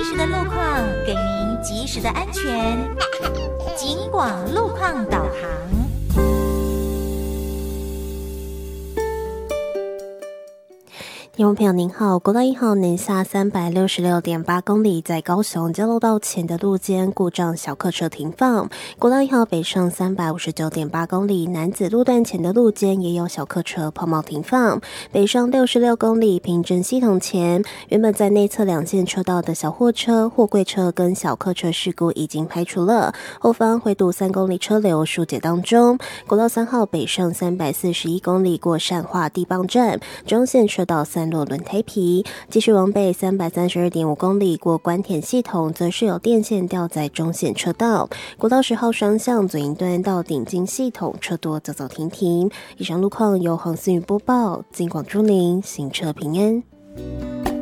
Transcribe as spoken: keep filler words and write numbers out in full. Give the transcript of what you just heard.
时的路况，给您及时的安全。警广路况导航。 听众朋友您好，国道一号南下三百六十六点八公里，在高雄交流道前的路肩故障小客车停放。国道一号北上三百五十九点八公里，南子路段前的路肩也有小客车抛锚停放。北上六十六公里，平镇系统前，原本在内侧两线车道的小货车、货柜车跟小客车事故已经排除了，后方回堵三公里车流疏解当中。国道三号北上三百四十一公里，过善化地磅站，中线车道三落轮胎皮，继续往北三百三十二点五公里，过关田系统，则是有电线吊在中线车道。国道十号双向左营段到顶金系统，车多走走停停。以上路况由黄思雨播报，金广朱林，行车平安。